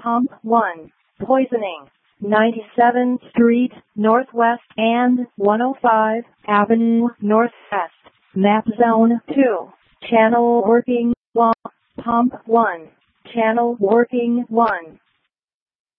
Pump 1. Poisoning. 97th Street Northwest and 105 Avenue Northwest. Map Zone 2. Channel working 1. Pump 1. Channel working 1.